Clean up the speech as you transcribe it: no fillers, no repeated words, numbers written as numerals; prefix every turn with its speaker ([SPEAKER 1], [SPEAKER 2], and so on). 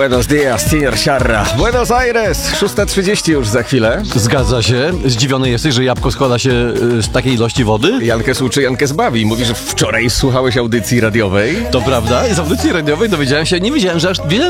[SPEAKER 1] Buenos dias, señor Sierra. Buenos Aires, 6:30 już za chwilę.
[SPEAKER 2] Zgadza się. Zdziwiony jesteś, że jabłko składa się z takiej ilości wody?
[SPEAKER 1] Jankę słuczy, Jankę zbawi. Mówi, że wczoraj słuchałeś audycji radiowej.
[SPEAKER 2] To prawda. Z audycji radiowej dowiedziałem się, nie wiedziałem, że aż wiele